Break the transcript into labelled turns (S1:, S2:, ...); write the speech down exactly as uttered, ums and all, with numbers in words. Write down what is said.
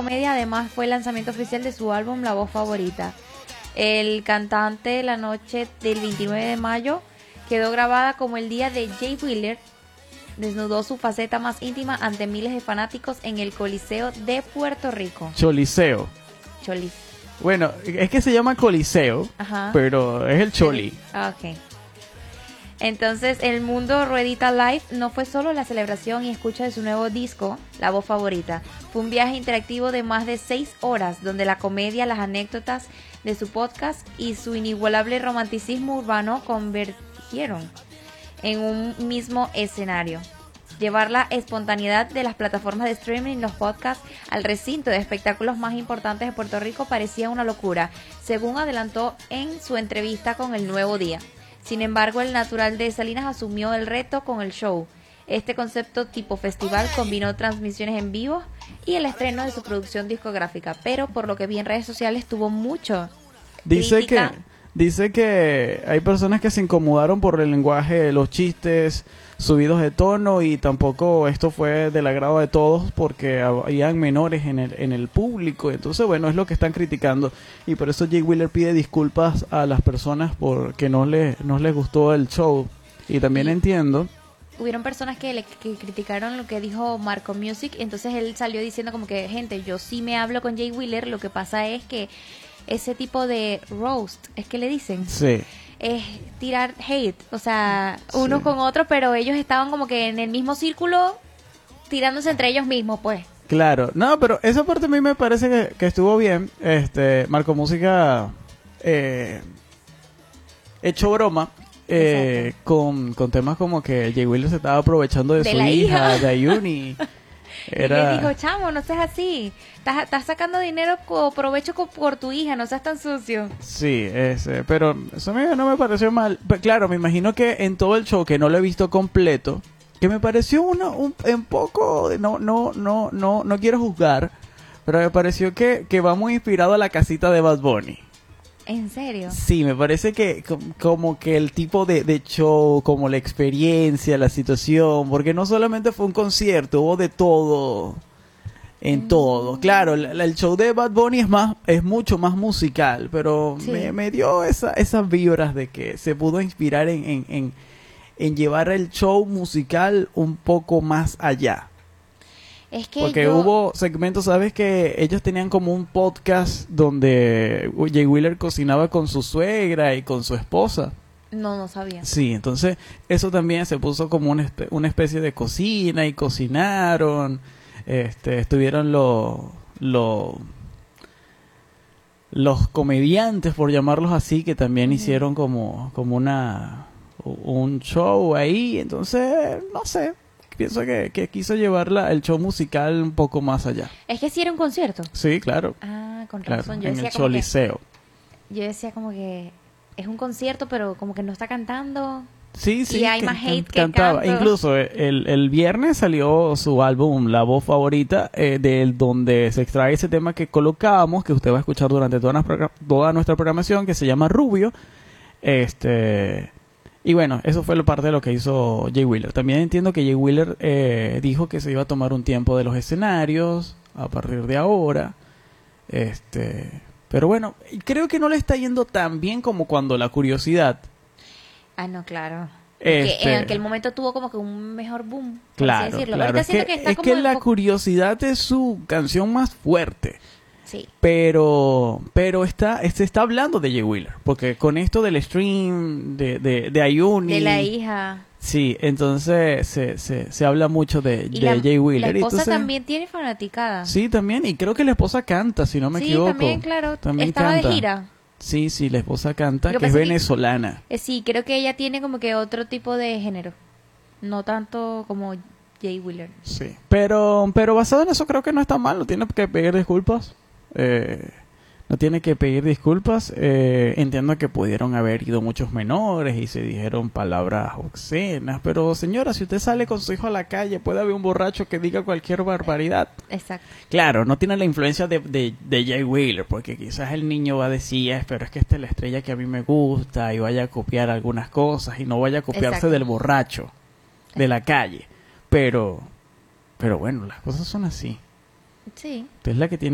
S1: comedia además fue el lanzamiento oficial de su álbum La Voz Favorita. El cantante la noche del veintinueve de mayo quedó grabada como el día de Jay Wheeler desnudó su faceta más íntima ante miles de fanáticos en el Coliseo de Puerto Rico.
S2: Choliseo.
S1: Choli.
S2: Bueno, es que se llama Coliseo,
S1: Ajá.
S2: pero es el Choli.
S1: Ah, ok. Entonces, el Mundo Ruedita Live no fue solo la celebración y escucha de su nuevo disco, La Voz Favorita. Fue un viaje interactivo de más de seis horas, donde la comedia, las anécdotas de su podcast y su inigualable romanticismo urbano convergieron en un mismo escenario. Llevar la espontaneidad de las plataformas de streaming y los podcasts al recinto de espectáculos más importantes de Puerto Rico parecía una locura, según adelantó en su entrevista con El Nuevo Día. Sin embargo, el natural de Salinas asumió el reto con el show. Este concepto tipo festival combinó transmisiones en vivo y el estreno de su producción discográfica, pero por lo que vi en redes sociales tuvo mucho
S2: Dice
S1: crítica.
S2: que dice que hay personas que se incomodaron por el lenguaje, los chistes subidos de tono, y tampoco esto fue del agrado de todos porque habían menores en el en el público. Entonces, bueno, es lo que están criticando, y por eso Jay Wheeler pide disculpas a las personas porque no les no les gustó el show. Y también
S1: Y
S2: entiendo,
S1: hubieron personas que le que criticaron lo que dijo Marco Music, entonces él salió diciendo como que, gente, yo sí me hablo con Jay Wheeler, lo que pasa es que ese tipo de roast, es que le dicen,
S2: sí,
S1: es tirar hate, o sea, unos
S2: Sí.
S1: con otros, pero ellos estaban como que en el mismo círculo tirándose entre ellos mismos, pues.
S2: claro, no, pero esa parte a mí me parece que, que estuvo bien. Este, Marco Música eh, echó broma eh, con, con temas como que Jay Wheeler se estaba aprovechando de,
S1: De
S2: su
S1: la
S2: hija,
S1: hija.
S2: de Ayuni. Era...
S1: Y le dijo, chamo, no seas así, estás, estás sacando dinero o provecho co- por tu hija, no seas tan sucio.
S2: Sí, ese, pero eso a mí no me pareció mal. Pero claro, me imagino que en todo el show, que no lo he visto completo, que me pareció una, un, un poco, de- no, no, no, no, no quiero juzgar, pero me pareció que, que va muy inspirado a la casita de Bad Bunny.
S1: ¿En serio?
S2: Sí, me parece que com- como que el tipo de, de show, como la experiencia, la situación, porque no solamente fue un concierto, hubo de todo, en
S1: Mm.
S2: todo. Claro, la- la- el show de Bad Bunny es más, es mucho más musical, pero
S1: Sí.
S2: me, me dio esa, esas vibras de que se pudo inspirar en, en, en, en llevar el show musical un poco más allá.
S1: Es que
S2: Porque
S1: yo...
S2: hubo segmentos, ¿sabes? Que ellos tenían como un podcast donde Jay Wheeler cocinaba con su suegra y con su esposa.
S1: No, no sabía.
S2: Sí, entonces eso también se puso como una, espe- una especie de cocina y cocinaron. Este, estuvieron los lo, los comediantes, por llamarlos así, que también
S1: Ujú.
S2: hicieron como, como una un show ahí. Entonces, no sé. Pienso que, que quiso llevarla el show musical un poco más allá.
S1: Es que sí era un concierto.
S2: Sí, claro.
S1: Ah, con
S2: Claro,
S1: razón. Yo
S2: en
S1: decía
S2: el
S1: como que,
S2: Choliseo.
S1: yo decía como que es un concierto, pero como que no está cantando.
S2: Sí, sí.
S1: Y hay
S2: can-
S1: más hate
S2: can-
S1: que
S2: cantaba.
S1: canto.
S2: Incluso eh, el, el viernes salió su álbum La Voz Favorita, eh, del donde se extrae ese tema que colocábamos, que usted va a escuchar durante toda, nuestra- toda nuestra programación, que se llama Rubio. Este... Y bueno, eso fue lo parte de lo que hizo Jay Wheeler. También entiendo que Jay Wheeler eh, dijo que se iba a tomar un tiempo de los escenarios a partir de ahora. Este, pero bueno, creo que no le está yendo tan bien como cuando La Curiosidad.
S1: Ah, no, claro. Porque
S2: Este,
S1: en aquel momento tuvo como que un mejor boom, por
S2: claro,
S1: así decirlo.
S2: claro.
S1: Ahorita
S2: Es
S1: siento
S2: que,
S1: que está
S2: es
S1: como
S2: que
S1: en
S2: La
S1: fo-
S2: Curiosidad es su canción más fuerte.
S1: Sí.
S2: Pero pero está se está hablando de Jay Wheeler, porque con esto del stream de, de, de Ayuni,
S1: De la hija.
S2: sí, entonces se, se, se habla mucho de,
S1: Y
S2: de
S1: la,
S2: Jay Wheeler.
S1: la
S2: y
S1: esposa
S2: entonces-
S1: también tiene fanaticada.
S2: Sí, también, y creo que la esposa canta, si no me
S1: sí,
S2: equivoco.
S1: también, claro.
S2: También
S1: Estaba
S2: canta.
S1: de gira.
S2: Sí, sí, la esposa canta,
S1: Lo
S2: que
S1: que
S2: es
S1: pasa es que-
S2: venezolana.
S1: Eh, sí, creo que ella tiene como que otro tipo de género. No tanto como Jay Wheeler.
S2: Sí. Pero, pero basado en eso creo que no está mal, no tiene que pedir disculpas. Eh, no tiene que pedir disculpas. Eh, entiendo que pudieron haber ido muchos menores y se dijeron palabras obscenas. Pero señora, si usted sale con su hijo a la calle, puede haber un borracho que diga cualquier barbaridad.
S1: Exacto.
S2: Claro, no tiene la influencia de, de, de Jay Wheeler, porque quizás el niño va a decir, "Eh, pero es que esta es la estrella que a mí me gusta", y vaya a copiar algunas cosas y no vaya a copiarse
S1: Exacto.
S2: del borracho de la calle. Pero, pero bueno, las cosas son así.
S1: Sí.
S2: Usted es la que tiene